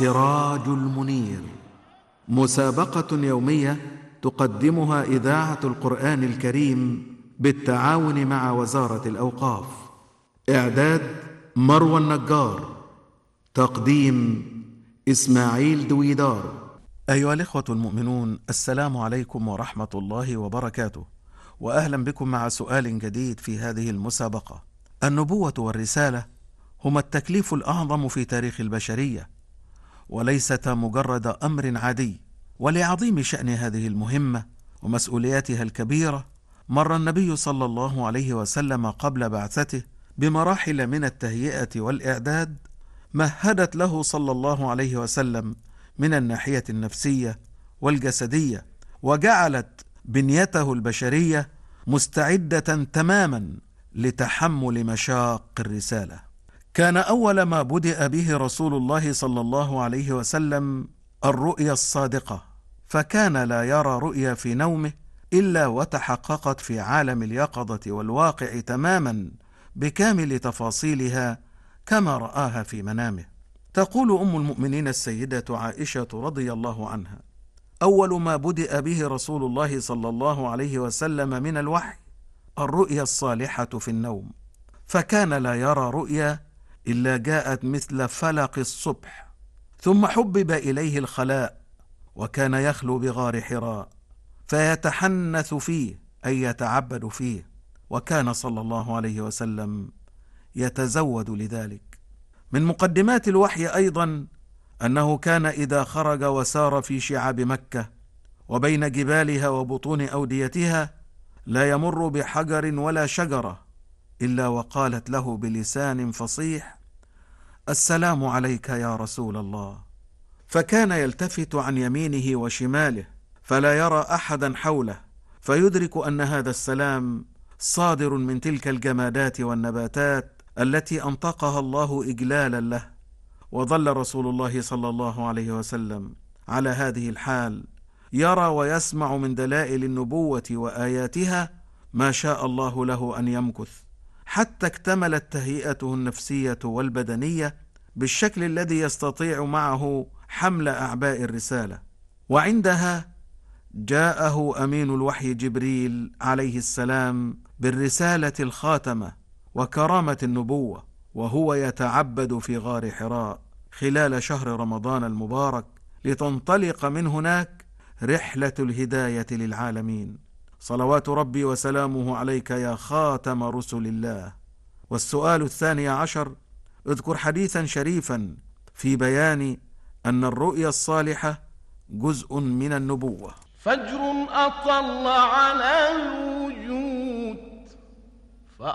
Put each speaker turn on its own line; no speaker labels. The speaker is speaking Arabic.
سراج المنير، مسابقة يومية تقدمها إذاعة القرآن الكريم بالتعاون مع وزارة الأوقاف. إعداد مروى النجار، تقديم إسماعيل دويدار. أيها الإخوة المؤمنون، السلام عليكم ورحمة الله وبركاته، وأهلا بكم مع سؤال جديد في هذه المسابقة. النبوة والرسالة هما التكليف الأعظم في تاريخ البشرية، وليستا مجرد أمر عادي. ولعظيم شأن هذه المهمة ومسؤولياتها الكبيرة، مر النبي صلى الله عليه وسلم قبل بعثته بمراحل من التهيئة والإعداد مهدت له صلى الله عليه وسلم من الناحية النفسية والجسدية، وجعلت بنيته البشرية مستعدة تماما لتحمل مشاق الرسالة. كان أول ما بدأ به رسول الله صلى الله عليه وسلم الرؤيا الصادقة، فكان لا يرى رؤيا في نومه إلا وتحققت في عالم اليقظة والواقع تماما بكامل تفاصيلها كما رآها في منامه. تقول أم المؤمنين السيدة عائشة رضي الله عنها: أول ما بدأ به رسول الله صلى الله عليه وسلم من الوحي الرؤيا الصالحة في النوم، فكان لا يرى رؤيا إلا جاءت مثل فلق الصبح، ثم حبب إليه الخلاء، وكان يخلو بغار حراء فيتحنث فيه أي يتعبد فيه، وكان صلى الله عليه وسلم يتزود لذلك. من مقدمات الوحي أيضا أنه كان إذا خرج وسار في شعاب مكة وبين جبالها وبطون أوديتها لا يمر بحجر ولا شجرة إلا وقالت له بلسان فصيح: السلام عليك يا رسول الله. فكان يلتفت عن يمينه وشماله فلا يرى أحدا حوله، فيدرك أن هذا السلام صادر من تلك الجمادات والنباتات التي أنطقها الله إجلالا له. وظل رسول الله صلى الله عليه وسلم على هذه الحال، يرى ويسمع من دلائل النبوة وآياتها ما شاء الله له أن يمكث، حتى اكتملت تهيئته النفسية والبدنية بالشكل الذي يستطيع معه حمل أعباء الرسالة. وعندها جاءه أمين الوحي جبريل عليه السلام بالرسالة الخاتمة وكرامة النبوة، وهو يتعبد في غار حراء خلال شهر رمضان المبارك لتنطلق من هناك رحلة الهداية للعالمين. صلوات ربي وسلامه عليك يا خاتم رسل الله. والسؤال 12: اذكر حديثا شريفا في بيان أن الرؤيا الصالحة جزء من النبوة.
فجر أطل على